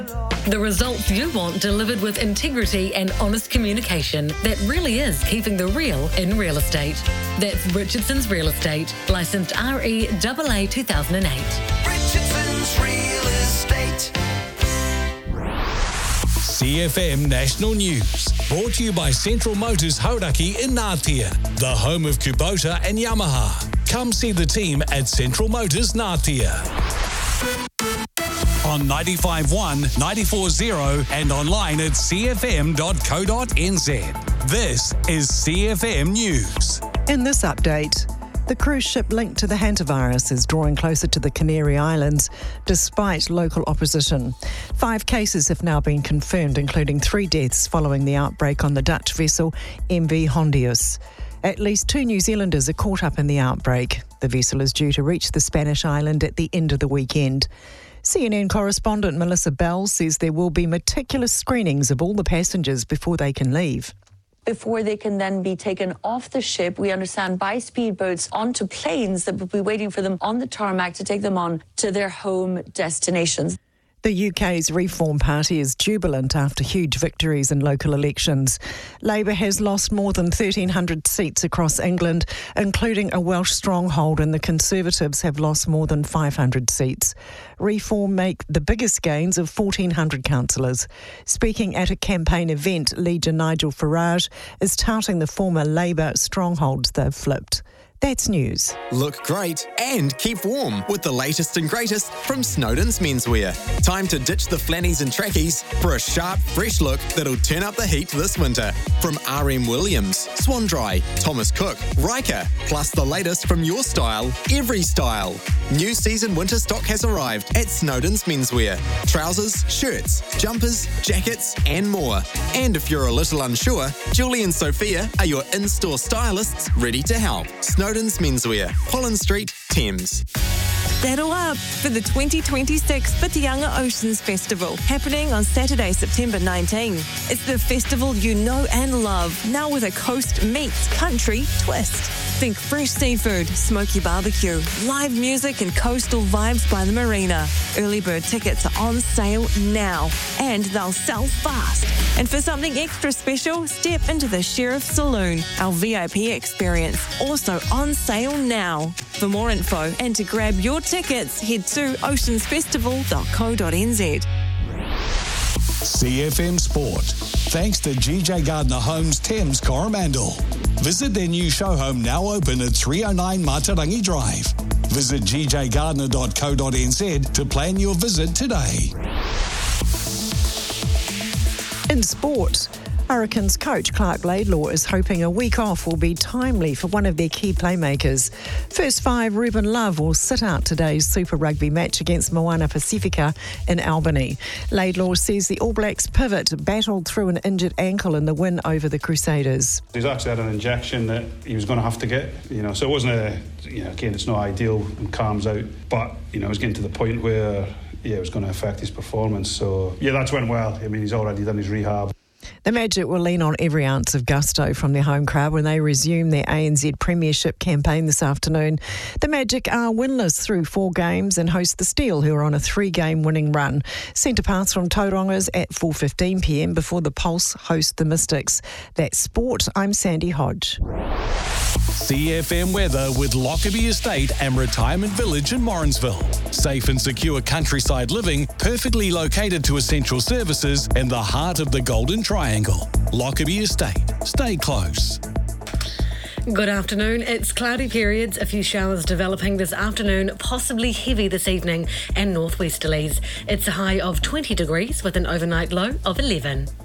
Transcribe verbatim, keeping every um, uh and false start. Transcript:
The results you want delivered with integrity and honest communication that really is keeping the real in real estate. That's Richardson's Real Estate, licensed R E A A two thousand eight. Richardson's Real Estate. C F M National News, brought to you by Central Motors Hauraki in Ngātea, the home of Kubota and Yamaha. Come see the team at Central Motors Ngātea. On ninety-five point one, ninety-four point zero and online at c f m dot co dot n z. This is C F M News. In this update, the cruise ship linked to the hantavirus is drawing closer to the Canary Islands despite local opposition. Five cases have now been confirmed, including three deaths following the outbreak on the Dutch vessel M V Hondius. At least two New Zealanders are caught up in the outbreak. The vessel is due to reach the Spanish island at the end of the weekend. C N N correspondent Melissa Bell says there will be meticulous screenings of all the passengers before they can leave. Before they can then be taken off the ship, we understand, by speedboats onto planes that will be waiting for them on the tarmac to take them on to their home destinations. The U K's Reform Party is jubilant after huge victories in local elections. Labour has lost more than thirteen hundred seats across England, including a Welsh stronghold, and the Conservatives have lost more than five hundred seats. Reform make the biggest gains of fourteen hundred councillors. Speaking at a campaign event, Leader Nigel Farage is touting the former Labour strongholds they've flipped. That's news. Look great and keep warm with the latest and greatest from Snowden's Menswear. Time to ditch the flannies and trackies for a sharp, fresh look that'll turn up the heat this winter. From R M Williams, Swan Dry, Thomas Cook, Riker, plus the latest from your style, every style. New season winter stock has arrived at Snowden's Menswear. Trousers, shirts, jumpers, jackets and more. And if you're a little unsure, Julie and Sophia are your in-store stylists ready to help. Snowden's Menswear, Collins Street, Thames. Saddle up for the twenty twenty-six Whitianga Oceans Festival, happening on Saturday, September nineteenth. It's the festival you know and love, now with a coast meets country twist. Think fresh seafood, smoky barbecue, live music and coastal vibes by the marina. Early bird tickets are on sale now, and they'll sell fast. And for something extra special, step into the Sheriff Saloon, our V I P experience, also on sale now. For more info and to grab your tickets, head to oceans festival dot co dot n z. C F M Sport, thanks to G J Gardner Homes Thames Coromandel. Visit their new show home, now open at three oh nine Matarangi Drive. Visit g j gardner dot co dot n z to plan your visit today. In sport, Hurricanes coach Clark Laidlaw is hoping a week off will be timely for one of their key playmakers. First five, Ruben Love, will sit out today's Super Rugby match against Moana Pacifica in Albany. Laidlaw says the All Blacks pivot battled through an injured ankle in the win over the Crusaders. He's actually had an injection that he was going to have to get, you know, so it wasn't a, you know, again, it's not ideal and calms out, but, you know, it was getting to the point where, yeah, it was going to affect his performance. So, yeah, that's went well. I mean, he's already done his rehab. The Magic will lean on every ounce of gusto from their home crowd when they resume their A N Z Premiership campaign this afternoon. The Magic are winless through four games and host the Steel, who are on a three-game winning run. Centre pass from Taurongas at four fifteen p m before the Pulse host the Mystics. That's sport. I'm Sandy Hodge. C F M weather with Lockerbie Estate and Retirement Village in Morrinsville. Safe and secure countryside living, perfectly located to essential services in the heart of the Golden Triangle. Lockerbie Estate. Stay close. Good afternoon. It's cloudy periods, a few showers developing this afternoon, possibly heavy this evening, and northwesterlies. It's a high of twenty degrees with an overnight low of eleven.